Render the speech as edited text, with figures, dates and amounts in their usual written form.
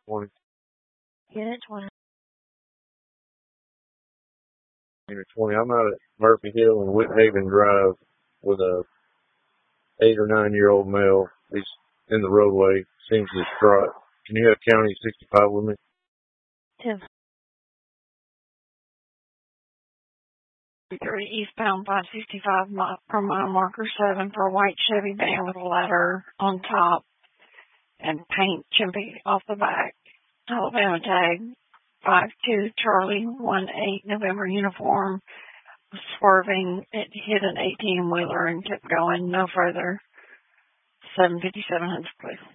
20. Unit 20. Unit 20. I'm out at Murphy Hill and Whithaven Drive with a 8 or 9 year old male. He's in the roadway. Seems distraught. Can you have County 65 with me? 10. 3 eastbound 565 from mile marker 7 for a white Chevy van with a ladder on top and paint chimping off the back. Alabama tag 52 Charlie 18 November uniform. Swerving, it hit an 18 wheeler and kept going no further. 757 Hunts, please.